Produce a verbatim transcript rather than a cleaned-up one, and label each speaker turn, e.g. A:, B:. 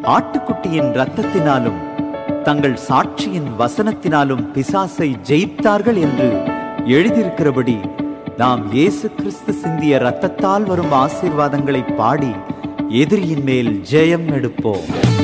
A: ஆட்டுக்குட்டியின் இரத்தத்தினாலும் தங்கள் சாட்சியின் வசனத்தினாலும் பிசாசை ஜெயித்தார்கள் என்று எழுதியிருக்கிறபடி நாம் இயேசு கிறிஸ்து சிந்திய இரத்தத்தால் வரும் ஆசீர்வாதங்களை பாடி எதிரியின் மேல் ஜெயம் எடுப்போம்.